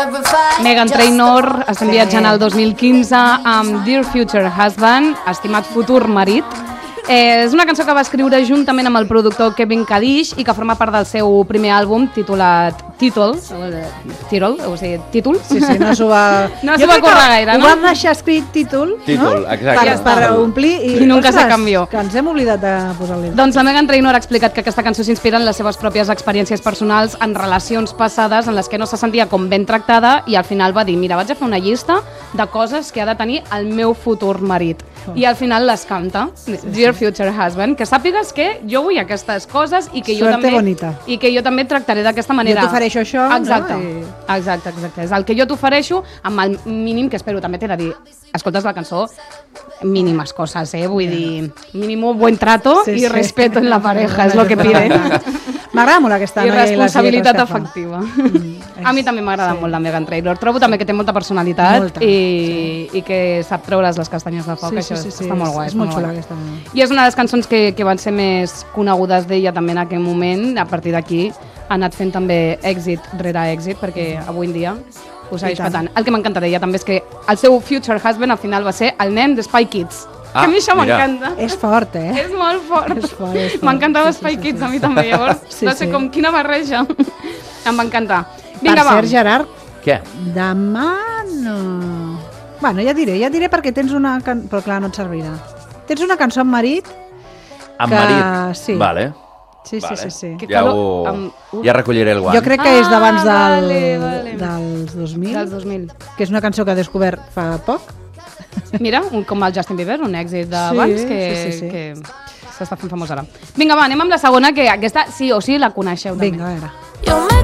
Meghan Trainor estem viatjant al 2015 amb Dear Future Husband, estimat futur marit. És una cançó que va escriure juntament amb el productor Kevin Kadish i que forma part del seu primer àlbum titulat Títol. O sigui, Títol. Sí, no s'ho va... No s'ho va córrer gaire, no? Ho vam deixar escrit Títol, Títol, exacte. per omplir I nunca se canvió. Que ens hem oblidat de posar-li. Doncs la Meghan Trainor ha explicat que aquesta cançó s'inspira en les seves pròpies experiències personals en relacions passades en les que no se sentia com ben tractada i al final va dir, mira, vaig a fer una llista de coses que ha de tenir el meu futur marit. I al final les canta, Dear Future Husband, que sàpigues que jo vull aquestes coses i que jo també et tractaré d'aquesta manera. Jo t'ofereixo això, exacte, no? Exacte. És el que jo t'ofereixo amb el mínim que espero. També t'he de dir, escoltes la cançó, mínimes coses, vull dir, mínimo buen trato y respeto en la pareja, és lo que pide. M'agrada molt aquesta noia i les responsabilitat afectiva. A mi també m'agrada molt la Meghan Trainor. Trobo també que té molta personalitat i que sap treure's les castanyes de foc. Això està molt guai. És molt xula aquesta noia. I és una de les cançons que van ser més conegudes d'ella també en aquell moment. A partir d'aquí ha anat fent també èxit rere èxit, perquè avui en dia ho segueix patant. El que m'encanta d'ella també és que el seu future husband al final va ser el nen de Spy Kids. Que a mi això m'encanta. És fort, És molt fort. M'encantava Spy Kids a mi també, llavors. No sé com, quina barreja. Em va encantar. Per cert, Gerard, què? Demà no... Bueno, ja diré perquè tens una... Però clar, no et servirà. Tens una cançó amb marit... Amb marit? Sí. Vale. Sí. Ja recolliré el guant. Jo crec que és d'abans dels 2000. Dels 2000. Que és una cançó que he descobert fa poc. Mira, com el Justin Bieber, un èxit d'abans que s'està fent famós ara. Vinga, va, anem amb la segona, que aquesta sí o sí la coneixeu també. Vinga, a veure.